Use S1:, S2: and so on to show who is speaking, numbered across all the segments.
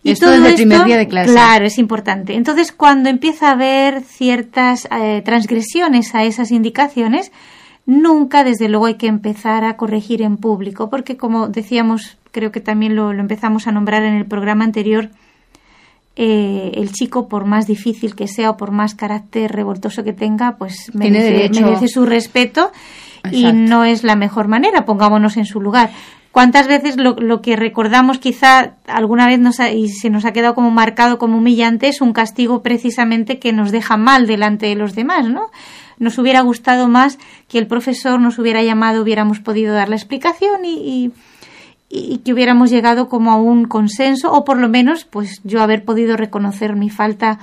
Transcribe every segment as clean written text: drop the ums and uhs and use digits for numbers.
S1: Y esto desde el primer día de clase.
S2: Claro, es importante. Entonces, cuando empieza a haber ciertas transgresiones a esas indicaciones, nunca, desde luego, hay que empezar a corregir en público, porque como decíamos, creo que también lo empezamos a nombrar en el programa anterior, el chico, por más difícil que sea o por más carácter revoltoso que tenga, pues merece su respeto. Exacto. Y no es la mejor manera, pongámonos en su lugar. ¿Cuántas veces lo que recordamos quizá alguna vez y se nos ha quedado como marcado como humillante es un castigo precisamente que nos deja mal delante de los demás, ¿no? Nos hubiera gustado más que el profesor nos hubiera llamado, hubiéramos podido dar la explicación y que hubiéramos llegado como a un consenso, o por lo menos pues yo haber podido reconocer mi falta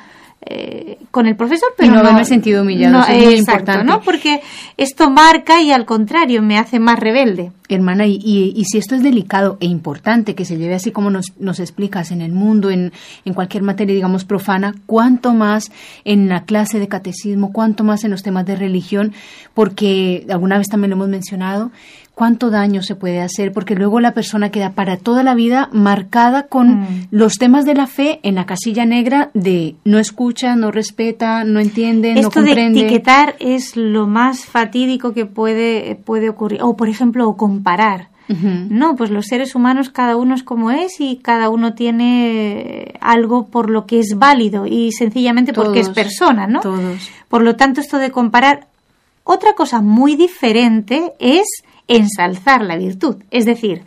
S2: con el profesor, pero
S1: y no haberme sentido humillado. Eso es muy importante,
S2: ¿no? Porque esto marca y al contrario me hace más rebelde.
S1: Hermana, y si esto es delicado e importante que se lleve así como nos explicas en el mundo, en cualquier materia, digamos, profana, cuánto más en la clase de catecismo, cuánto más en los temas de religión, porque alguna vez también lo hemos mencionado, cuánto daño se puede hacer, porque luego la persona queda para toda la vida marcada con los temas de la fe en la casilla negra de no escucha, no respeta, no entiende, no comprende.
S2: Esto de etiquetar es lo más fatídico que puede ocurrir. O, por ejemplo, comparar. Uh-huh. No, pues los seres humanos cada uno es como es y cada uno tiene algo por lo que es válido y sencillamente porque es persona, ¿no?
S1: Todos.
S2: Por lo tanto, esto de comparar. Otra cosa muy diferente es ensalzar la virtud. Es decir,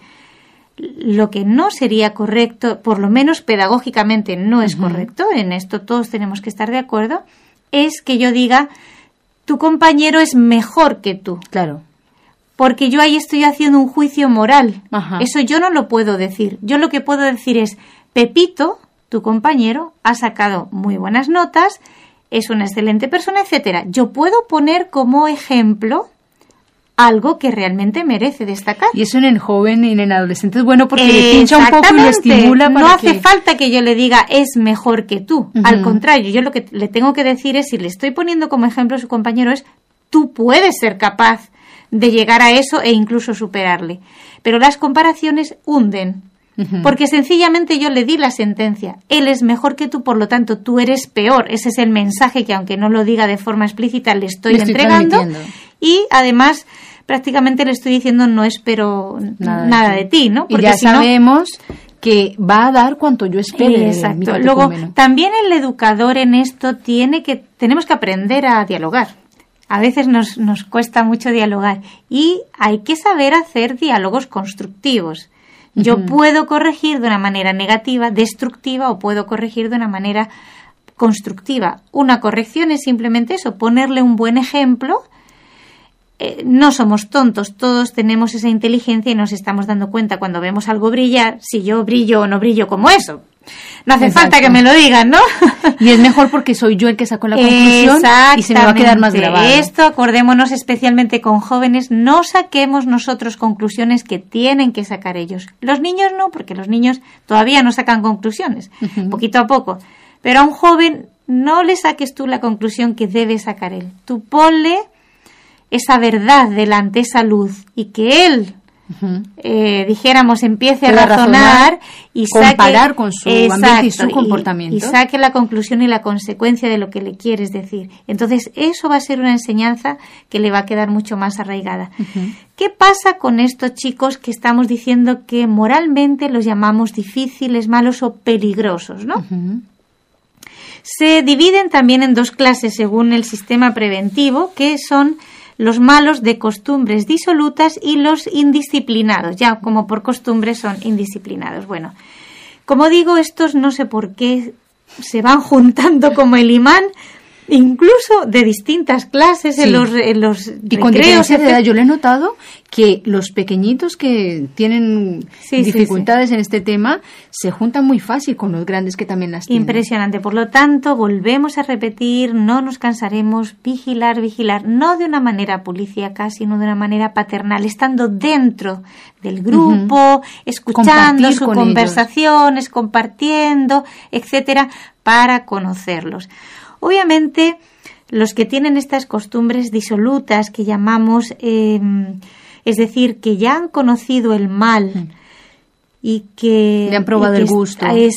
S2: lo que no sería correcto, por lo menos pedagógicamente no es correcto, en esto todos tenemos que estar de acuerdo, es que yo diga, tu compañero es mejor que tú.
S1: Claro.
S2: Porque yo ahí estoy haciendo un juicio moral.
S1: Ajá.
S2: Eso yo no lo puedo decir. Yo lo que puedo decir es, Pepito, tu compañero, ha sacado muy buenas notas, es una excelente persona, etcétera. Yo puedo poner como ejemplo algo que realmente merece destacar.
S1: Y eso en el joven y en el adolescente es bueno porque le pincha un poco y le estimula para
S2: no hace falta que yo le diga es mejor que tú. Uh-huh. Al contrario, yo lo que le tengo que decir es, si le estoy poniendo como ejemplo a su compañero, es tú puedes ser capaz de llegar a eso e incluso superarle. Pero las comparaciones hunden. Uh-huh. Porque sencillamente yo le di la sentencia. Él es mejor que tú, por lo tanto tú eres peor. Ese es el mensaje que, aunque no lo diga de forma explícita, le estoy entregando. Y además prácticamente le estoy diciendo no espero nada de ti, ¿no?
S1: Porque y ya sabemos que va a dar cuanto yo espere.
S2: Exacto. Luego, también el educador en esto tenemos que aprender a dialogar. A veces nos cuesta mucho dialogar y hay que saber hacer diálogos constructivos. Yo puedo corregir de una manera negativa, destructiva, o puedo corregir de una manera constructiva. Una corrección es simplemente eso, ponerle un buen ejemplo. No somos tontos, todos tenemos esa inteligencia y nos estamos dando cuenta cuando vemos algo brillar, si yo brillo o no brillo como eso. No hace falta que me lo digan, ¿no?
S1: Y es mejor porque soy yo el que saco la conclusión y se me va a quedar más grabado.
S2: Esto, acordémonos especialmente con jóvenes, no saquemos nosotros conclusiones que tienen que sacar ellos. Los niños no, porque los niños todavía no sacan conclusiones, poquito a poco. Pero a un joven no le saques tú la conclusión que debe sacar él. Tú ponle esa verdad delante, esa luz, y que él, dijéramos, empiece a razonar y
S1: comparar con su ambiente y su comportamiento.
S2: Y saque la conclusión y la consecuencia de lo que le quieres decir. Entonces, eso va a ser una enseñanza que le va a quedar mucho más arraigada. ¿Qué pasa con estos chicos que estamos diciendo que moralmente los llamamos difíciles, malos o peligrosos, ¿no? Se dividen también en dos clases según el sistema preventivo, que son los malos de costumbres disolutas y los indisciplinados, ya como por costumbre son indisciplinados. Bueno, como digo, estos no sé por qué se van juntando como el imán, incluso de distintas clases, sí, en los
S1: y con diferencia de edad. Yo le he notado que los pequeñitos que tienen dificultades en este tema se juntan muy fácil con los grandes que también las tienen.
S2: Impresionante. Por lo tanto, volvemos a repetir, no nos cansaremos, vigilar, no de una manera policíaca, sino de una manera paternal, estando dentro del grupo, escuchando sus conversaciones, compartiendo, etcétera, para conocerlos. Obviamente, los que tienen estas costumbres disolutas que llamamos, es decir, que ya han conocido el mal y que
S1: le han probado el gusto.